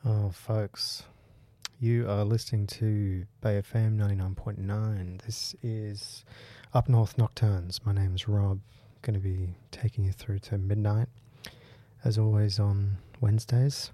Oh, folks, you are listening to Bay FM 99.9. This is Up North Nocturnes. My name's Rob. I'm going to be taking you through to midnight, as always, on Wednesdays.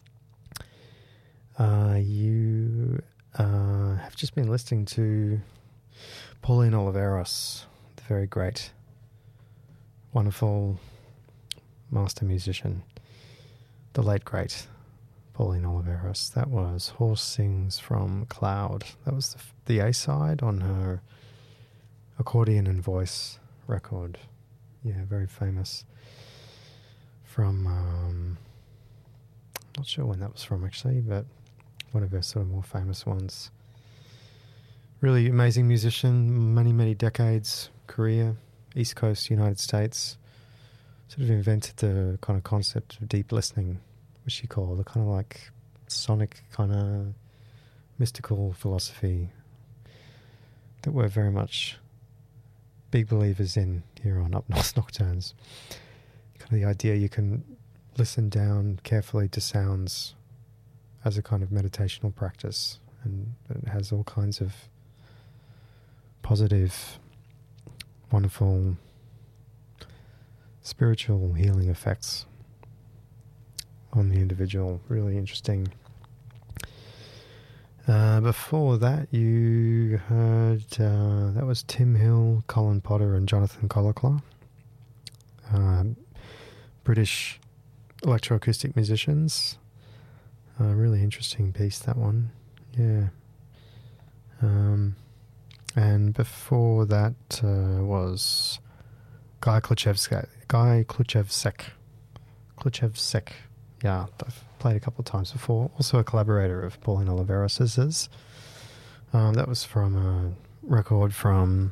You have just been listening to Pauline Oliveros, the very great, wonderful master musician, the late great Pauline Oliveros. That was Horse Sings from Cloud. That was the A-side on her accordion and voice record. Yeah, very famous. From, not sure when that was from actually, but one of her sort of more famous ones. Really amazing musician, many decades career, East Coast, United States. Sort of invented the kind of concept of deep listening, which she called the kind of like sonic kind of mystical philosophy that we're very much big believers in here on Up North Nocturnes. Kind of the idea you can listen down carefully to sounds as a kind of meditational practice, and it has all kinds of positive, wonderful spiritual healing effects on the individual. Really interesting. Before that, you heard that was Tim Hill, Colin Potter, and Jonathan Colaclaw, British electroacoustic musicians. Really interesting piece, that one. Yeah. And before that was Guy Kluchevsek. Yeah, I've played a couple of times before. Also a collaborator of Pauline Oliveros's. That was from a record from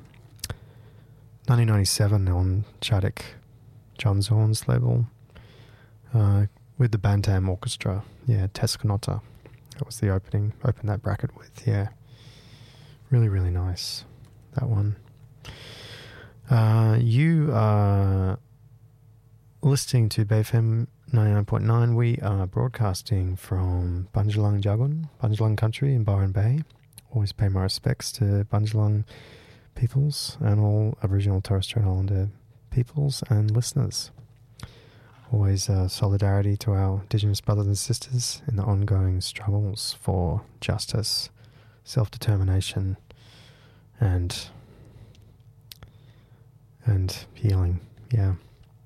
1997 on Chadwick John Zorn's label with the Bantam Orchestra. Yeah, Tesconota. That was the open that bracket with. Yeah, really nice, that one. You are listening to Bay FM 99.9. We are broadcasting from Bundjalung Jagun, Bundjalung Country in Byron Bay. Always pay my respects to Bundjalung peoples and all Aboriginal Torres Strait Islander peoples and listeners. Always solidarity to our Indigenous brothers and sisters in the ongoing struggles for justice, self-determination, and healing. Yeah.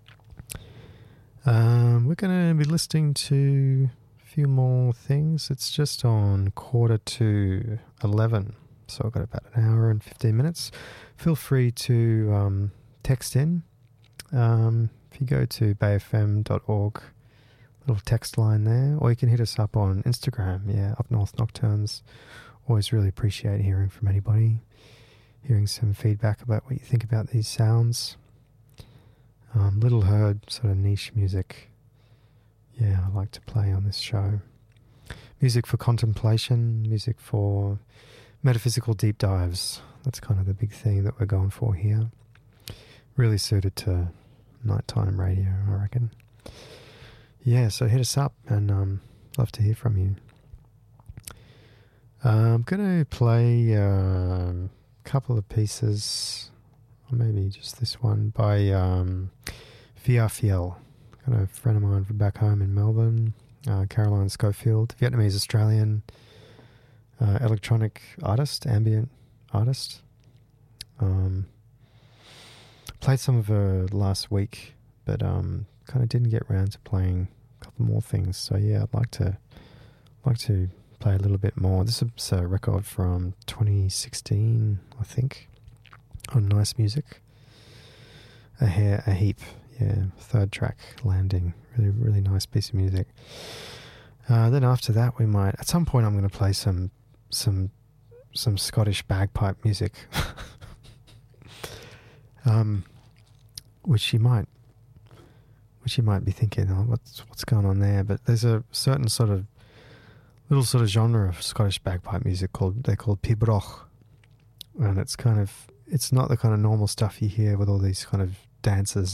We're going to be listening to a few more things. It's just on 11:15, so I've got about an hour and 15 minutes. Feel free to text in. If you go to bayfm.org, little text line there, or you can hit us up on Instagram, yeah, Up North Nocturnes. Always really appreciate hearing from anybody, hearing some feedback about what you think about these sounds. Little heard sort of niche music, yeah, I like to play on this show. Music for contemplation, music for metaphysical deep dives. That's kind of the big theme that we're going for here. Really suited to nighttime radio, I reckon. Yeah, so hit us up, and love to hear from you. I'm going to play a couple of pieces, or maybe just this one, by Fia Fiel, kind of a friend of mine from back home in Melbourne, Caroline Schofield, Vietnamese-Australian electronic artist, ambient artist. Played some of her last week, but kind of didn't get around to playing a couple more things. So yeah, I'd like to play a little bit more. This is a record from 2016, I think, on Nice Music. A Heap, yeah, third track, Landing. Really nice piece of music. Then after that, we might, at some point, I'm going to play some Scottish bagpipe music. Which you might be thinking, oh, what's going on there? But there's a certain little genre of Scottish bagpipe music they're called pibroch, and it's not the kind of normal stuff you hear with all these kind of dances